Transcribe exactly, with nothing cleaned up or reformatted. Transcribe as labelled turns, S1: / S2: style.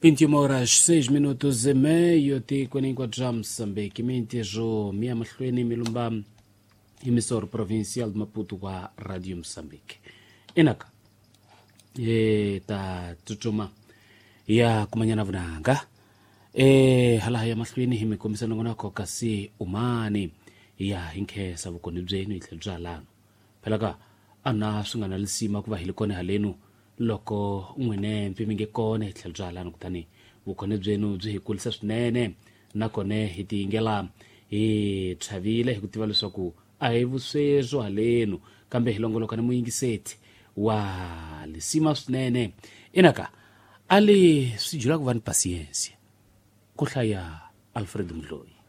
S1: vinte e uma horas seis minutos e meio ti kwenye kwa dra Msambiki minti jo mia mahlweni milumba emisor provincial de Maputo kwa Radio Msambiki inaka e ta tutuma ya kumanyana vunanga e hala ya mahlweni himi komisano ngona ko kasi umani ya hinke sabukoni bzenu itlebza lano pelaka ana sungana lisima kuva hilikone halenu loko unwene mpiminge kone itlebza lano kutani bukone bzenu bzi hikulisa swinene nakone hitingela e travile hikutiva leswaku aivuswezo halenu kambe hilongolokane muyingiseti wa lisima swinene inaka ali sijula kuva ni pasiensia kuhlaya Alfred Mdloi.